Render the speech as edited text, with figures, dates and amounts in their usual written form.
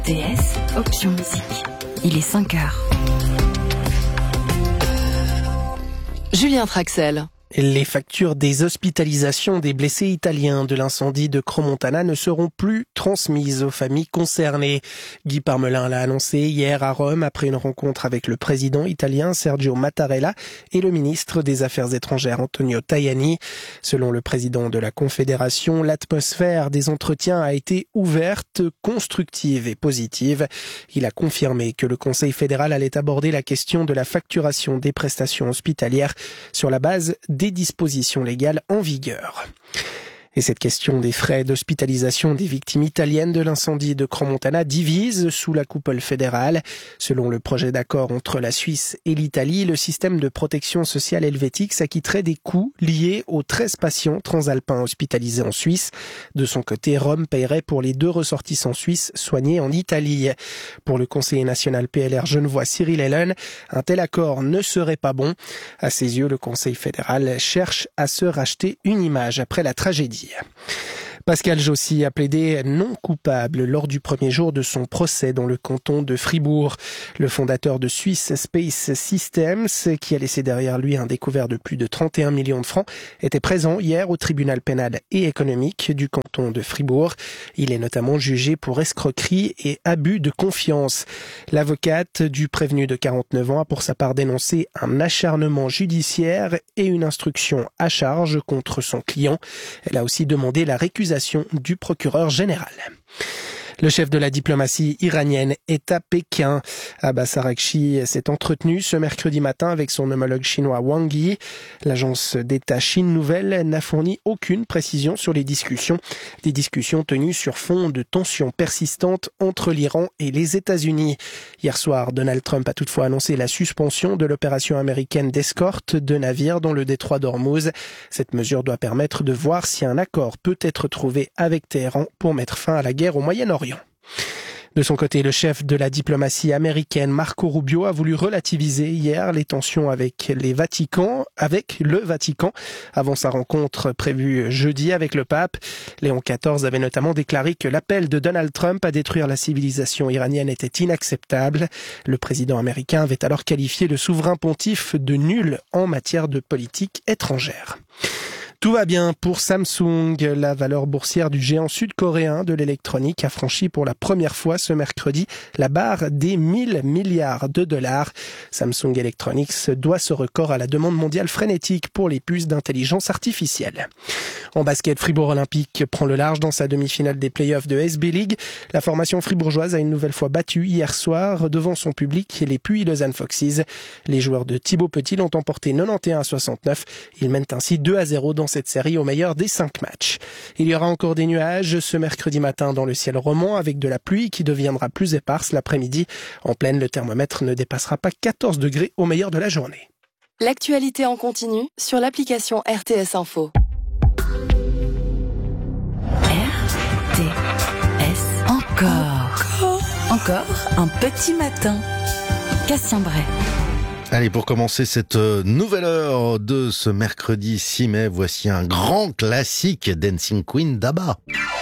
RTS, option musique. Il est 5h. Julien Traxel. Les factures des hospitalisations des blessés italiens de l'incendie de Crans-Montana ne seront plus transmises aux familles concernées. Guy Parmelin l'a annoncé hier à Rome après une rencontre avec le président italien Sergio Mattarella et le ministre des Affaires étrangères Antonio Tajani. Selon le président de la Confédération, l'atmosphère des entretiens a été ouverte, constructive et positive. Il a confirmé que le Conseil fédéral allait aborder la question de la facturation des prestations hospitalières sur la base des dispositions légales en vigueur. Et cette question des frais d'hospitalisation des victimes italiennes de l'incendie de Crans-Montana divise sous la coupole fédérale. Selon le projet d'accord entre la Suisse et l'Italie, le système de protection sociale helvétique s'acquitterait des coûts liés aux 13 patients transalpins hospitalisés en Suisse. De son côté, Rome paierait pour les 2 ressortissants suisses soignés en Italie. Pour le conseiller national PLR genevois Cyril Hellen, un tel accord ne serait pas bon. À ses yeux, le Conseil fédéral cherche à se racheter une image après la tragédie. Pascal Jossy a plaidé non coupable lors du premier jour de son procès dans le canton de Fribourg. Le fondateur de Swiss Space Systems, qui a laissé derrière lui un découvert de plus de 31 millions de francs, était présent hier au tribunal pénal et économique du canton de Fribourg. Il est notamment jugé pour escroquerie et abus de confiance. L'avocate du prévenu de 49 ans a pour sa part dénoncé un acharnement judiciaire et une instruction à charge contre son client. Elle a aussi demandé la récusation du procureur général. Le chef de la diplomatie iranienne est à Pékin. Abbas Araghchi s'est entretenu ce mercredi matin avec son homologue chinois Wang Yi. L'agence d'État Chine Nouvelle n'a fourni aucune précision sur les discussions. Des discussions tenues sur fond de tensions persistantes entre l'Iran et les États-Unis. Hier soir, Donald Trump a toutefois annoncé la suspension de l'opération américaine d'escorte de navires dans le détroit d'Ormuz. Cette mesure doit permettre de voir si un accord peut être trouvé avec Téhéran pour mettre fin à la guerre au Moyen-Orient. De son côté, le chef de la diplomatie américaine, Marco Rubio, a voulu relativiser hier les tensions avec le Vatican, avant sa rencontre prévue jeudi avec le pape. Léon XIV avait notamment déclaré que l'appel de Donald Trump à détruire la civilisation iranienne était inacceptable. Le président américain avait alors qualifié le souverain pontife de nul en matière de politique étrangère. Tout va bien pour Samsung. La valeur boursière du géant sud-coréen de l'électronique a franchi pour la première fois ce mercredi la barre des 1000 milliards de dollars. Samsung Electronics doit ce record à la demande mondiale frénétique pour les puces d'intelligence artificielle. En basket, Fribourg Olympique prend le large dans sa demi-finale des playoffs de SB League. La formation fribourgeoise a une nouvelle fois battu hier soir devant son public les Puy Lausanne Foxes. Les joueurs de Thibaut Petit l'ont emporté 91-69. Ils mènent ainsi 2-0 dans cette série au meilleur des 5 matchs. Il y aura encore des nuages ce mercredi matin dans le ciel romand avec de la pluie qui deviendra plus éparse l'après-midi. En pleine, le thermomètre ne dépassera pas 14 degrés au meilleur de la journée. L'actualité en continu sur l'application RTS Info. RTS Encore un petit matin. Cassien Bray. Allez, pour commencer cette nouvelle heure de ce mercredi 6 mai, voici un grand classique, Dancing Queen d'ABBA.